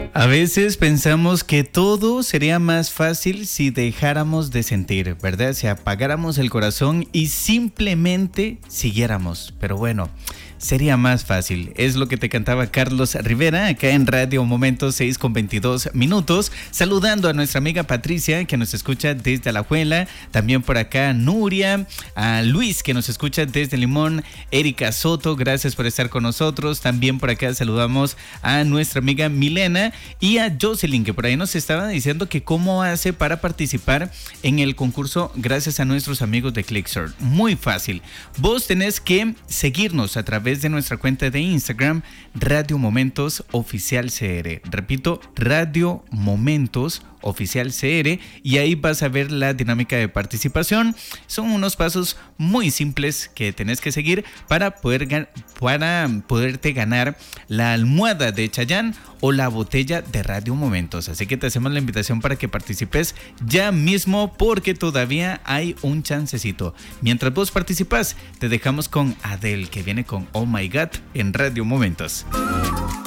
A veces pensamos que todo sería más fácil si dejáramos de sentir, ¿verdad? Si apagáramos el corazón y simplemente siguiéramos. Pero bueno, sería más fácil. Es lo que te cantaba Carlos Rivera acá en Radio Momentos 6:22. Saludando a nuestra amiga Patricia que nos escucha desde Alajuela. También por acá Nuria, a Luis que nos escucha desde Limón, Erika Soto, gracias por estar con nosotros. También por acá saludamos a nuestra amiga Milena y a Jocelyn, que por ahí nos estaba diciendo que cómo hace para participar en el concurso gracias a nuestros amigos de Clickstart. Muy fácil. Vos tenés que seguirnos a través de nuestra cuenta de Instagram, Radio Momentos Oficial CR. Repito, Radio Momentos Oficial CR, y ahí vas a ver la dinámica de participación. Son unos pasos muy simples que tenés que seguir para poderte ganar la almohada de Chayanne o la botella de Radio Momentos. Así que te hacemos la invitación para que participes ya mismo, porque todavía hay un chancecito. Mientras vos participas, te dejamos con Adele, que viene con Oh My God en Radio Momentos.